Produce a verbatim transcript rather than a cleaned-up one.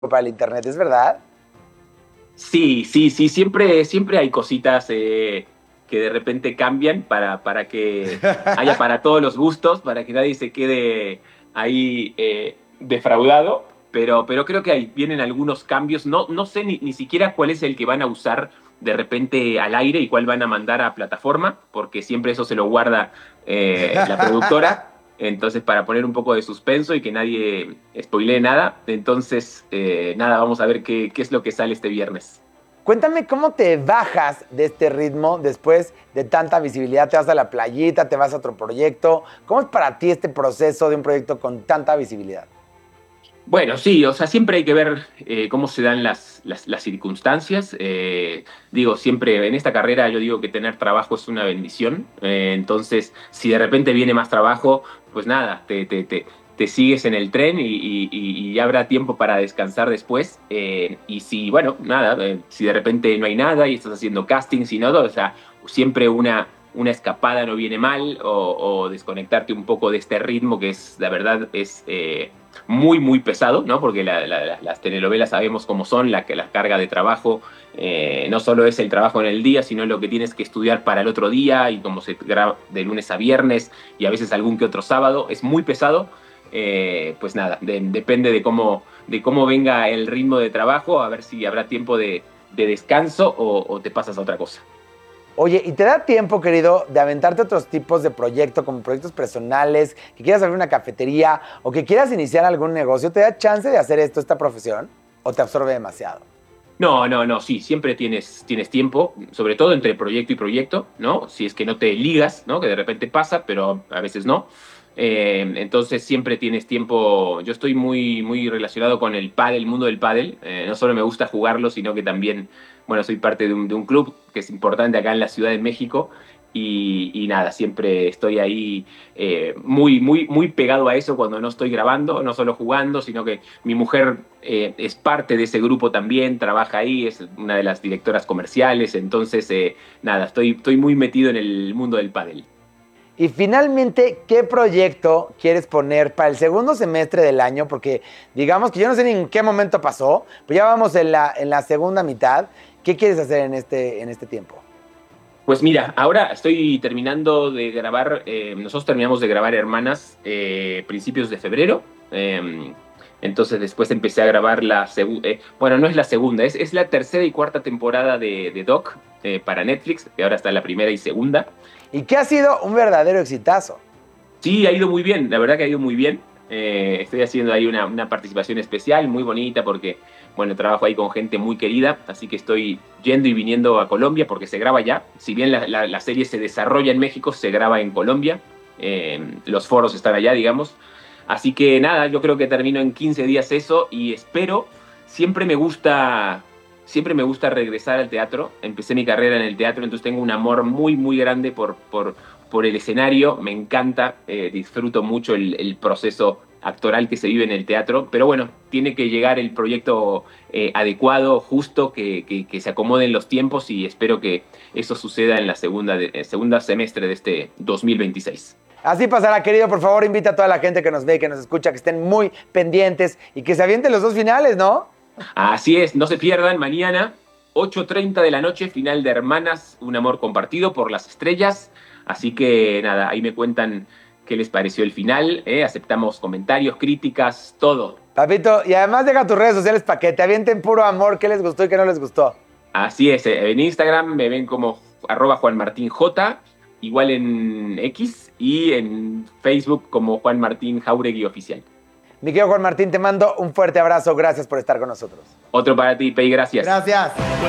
para el internet, ¿es verdad? Sí, sí, sí, siempre, siempre hay cositas eh, que de repente cambian para, para que haya para todos los gustos, para que nadie se quede ahí eh, defraudado, pero, pero creo que ahí vienen algunos cambios. No, no sé ni, ni siquiera cuál es el que van a usar de repente al aire y cuál van a mandar a plataforma, porque siempre eso se lo guarda eh, la productora. Entonces, para poner un poco de suspenso y que nadie spoilee nada. Entonces, eh, nada, vamos a ver qué, qué es lo que sale este viernes. Cuéntame cómo te bajas de este ritmo después de tanta visibilidad. ¿Te vas a la playita, te vas a otro proyecto? ¿Cómo es para ti este proceso de un proyecto con tanta visibilidad? Bueno, sí, o sea, siempre hay que ver eh, cómo se dan las, las, las circunstancias. Eh, digo, siempre en esta carrera yo digo que tener trabajo es una bendición. Eh, entonces, si de repente viene más trabajo, pues nada, te, te, te, te sigues en el tren y, y, y, ya habrá tiempo para descansar después. Eh, y si, bueno, nada, eh, si de repente no hay nada y estás haciendo castings y no, o sea, siempre una, una escapada no viene mal o, o desconectarte un poco de este ritmo que es, la verdad, es... Eh, muy, muy pesado, ¿no? Porque la, la, las telenovelas sabemos cómo son, la, la carga de trabajo eh, no solo es el trabajo en el día, sino lo que tienes que estudiar para el otro día y cómo se graba de lunes a viernes y a veces algún que otro sábado. Es muy pesado. Eh, pues nada, de, depende de cómo, de cómo venga el ritmo de trabajo, a ver si habrá tiempo de, de descanso o, o te pasas a otra cosa. Oye, ¿y te da tiempo, querido, de aventarte otros tipos de proyectos, como proyectos personales, que quieras abrir una cafetería o que quieras iniciar algún negocio? ¿Te da chance de hacer esto, esta profesión? ¿O te absorbe demasiado? No, no, no, sí, siempre tienes, tienes tiempo, sobre todo entre proyecto y proyecto, ¿no? Si es que no te ligas, ¿no? Que de repente pasa, pero a veces no. Eh, entonces siempre tienes tiempo. Yo estoy muy, muy relacionado con el pádel, el mundo del pádel. Eh, no solo me gusta jugarlo, sino que también, bueno, soy parte de un, de un club que es importante acá en la Ciudad de México. Y, y nada, siempre estoy ahí eh, muy, muy, muy pegado a eso cuando no estoy grabando, no solo jugando, sino que mi mujer eh, es parte de ese grupo también, trabaja ahí, es una de las directoras comerciales. Entonces, eh, nada, estoy, estoy muy metido en el mundo del pádel. Y finalmente, ¿qué proyecto quieres poner para el segundo semestre del año? Porque digamos que yo no sé ni en qué momento pasó, pero ya vamos en la, en la segunda mitad. ¿Qué quieres hacer en este, en este tiempo? Pues mira, ahora estoy terminando de grabar, eh, nosotros terminamos de grabar Hermanas eh, principios de febrero, eh, entonces después empecé a grabar la segunda, eh, bueno, no es la segunda, es, es la tercera y cuarta temporada de, de Doc eh, para Netflix, que ahora está la primera y segunda. Y que ha sido un verdadero exitazo. Sí, ha ido muy bien, la verdad que ha ido muy bien. Eh, estoy haciendo ahí una, una participación especial, muy bonita, porque, bueno, trabajo ahí con gente muy querida, así que estoy yendo y viniendo a Colombia porque se graba allá. Si bien la, la, la serie se desarrolla en México, se graba en Colombia. Eh, los foros están allá, digamos. Así que nada, yo creo que termino en quince días eso y espero, siempre me gusta... Siempre me gusta regresar al teatro. Empecé mi carrera en el teatro, entonces tengo un amor muy, muy grande por, por, por el escenario, me encanta, eh, disfruto mucho el, el, proceso actoral que se vive en el teatro, pero bueno, tiene que llegar el proyecto eh, adecuado, justo, que, que, que, se acomoden los tiempos y espero que eso suceda en la segunda, de, segunda semestre de este dos mil veintiséis. Así pasará, querido. Por favor, invita a toda la gente que nos ve, que nos escucha, que estén muy pendientes y que se avienten los dos finales, ¿no? Así es, no se pierdan mañana, ocho treinta de la noche, final de Hermanas, un amor compartido por las estrellas. Así que nada, ahí me cuentan qué les pareció el final. ¿eh? Aceptamos comentarios, críticas, todo. Papito, y además deja tus redes sociales para que te avienten puro amor, qué les gustó y qué no les gustó. Así es, en Instagram me ven como arroba Juan Martín J, igual en X y en Facebook como Juan Martín Jauregui Oficial. Mi querido Juan Martín, te mando un fuerte abrazo. Gracias por estar con nosotros. Otro para ti, Pei, gracias. Gracias.